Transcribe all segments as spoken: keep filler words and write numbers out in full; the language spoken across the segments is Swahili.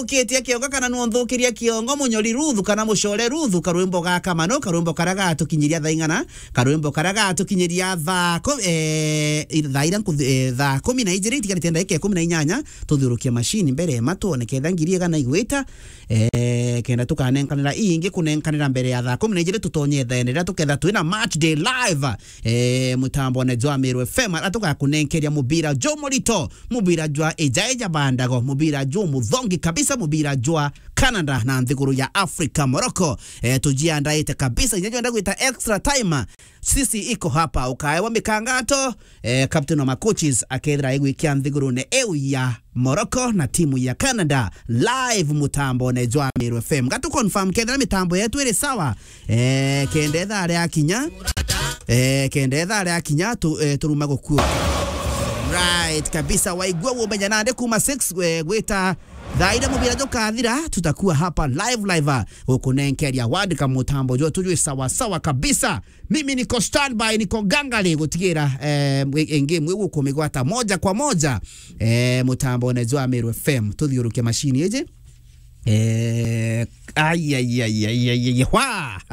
Ukitia kiongo kana nuondhukiria kiongo munyori ruthu kana mucore ruthu karwimbo ga kamano karwimbo karaga tukinyiria thaingana karwimbo karaga tukinyiria tha eh thaira tha kumi na ijiri tikari tenda ike kumi na inyanya tuthurukia machine mbere matone ketha ngirie gana igwita eh kenda tukanenkanira ingi kunenkanira mbere ya tha kumi na ijiri tutonye thenera tuketha twina match day live eh mutambo ne jwa Meru F M atuka kunenkeria mubira jo morito mubira jwa ejaeja bandago mubira jo muthongi kabisa mubira jwa Canada na nthiguru ya Africa Morocco eh tujiandaite kabisa inajua kuita extra time sisi iko hapa ukaewa mikangato eh captain wa coaches akedra igwikia nthiguru ne eu ya Morocco na timu ya Canada live mutambo ne jwa Meru F M gatu confirm kedra mitambo yetu ile sawa eh kendetha ari akinya eh kendetha ari akinya tu eh, turuma gukua right kabisa waigwa umenya nande kuma six gwita Dhaida mubira joka thira tutakuwa hapa live live ukunenkeria wadi kama mutambo jo tujue sawa sawa kabisa. Mimi niko standby niko gangale gutigira eh enge mwe kumigwata moja kwa moja eh mutambo ne jwa Meru F M tuthiuruke machine eje eh ay ay ay ay ay wa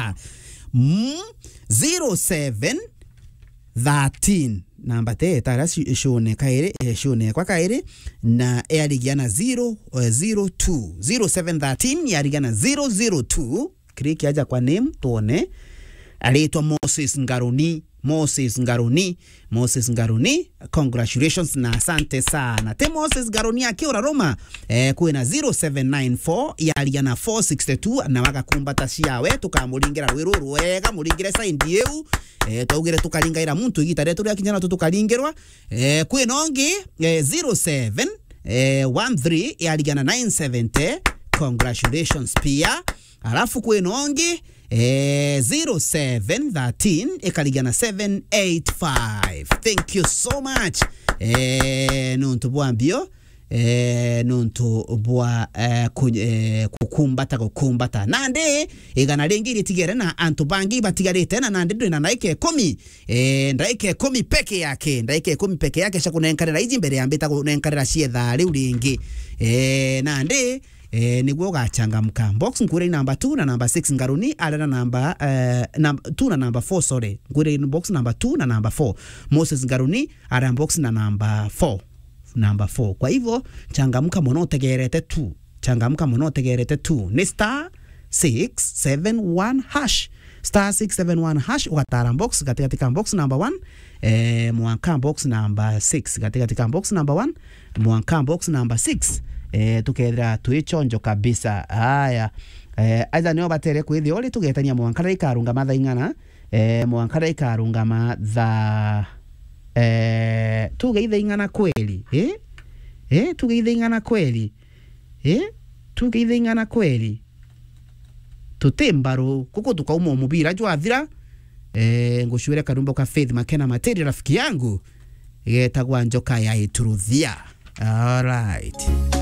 zero seven thirteen namba te tara shone kaire shone kwa kaire na yarigiana zero zero two zero seven thirteen yarigiana zero zero two kriki aja kwa name tuone aliitwa Moses Ngaruni Moses Ngaruni Moses Ngaruni congratulations na asante sana te Moses Ngaruni akiura Roma eh kuena zero seven nine four yarigiana four six two na wakakumbata ciawe tukamuringira rwiruru wega muringire saindi eu eh tugire tukaringaira muntu igitare turi akinyana tukaringirwa eh kwinongi eh, zero seven one three yarigiana nine seven zero congratulations pia alafu kwinongi eh zero seven thirteen ekaligana seven eight five. Thank you so much eh nuntu bwambio eh nuntu bwa eh, eh, kukumbata kukumbata nande igana lingiri tigere na antu bangi batigarite na nande na naike kumi eh ndaike kumi peke yake ndaike kumi peke yake sha kunenkarira iji mbere yambita kunenkarira cietha riu ringi eh nande eh niguo gachangamka box ngure number two na number six Ngaruni ala number eh number two na number four sorry ngure box number two na number four Moses Ngaruni ala box na number four number four kwa hivyo changamka muno tegerete two changamka muno tegerete two ni star six seven one hash star six seven one hash watara box katika katika box number one eh mwanka box number six katika katika box number one mwanka box number six eh tukethra tuichonjo kabisa haya eh aza niyo batere kwithi oli tugetania mwankara ikarunga matha ingana eh mwankara ikarunga matha eh tugeithe ingana kweli eh eh tugeithe ingana kweli eh tugeithe ingana kweli tutembaru kuko tukauma mubira jwa thira eh ngushwire karumbo ka Faith Makena Materi rafiki yangu yetagwa njoka ya ituruthia all right.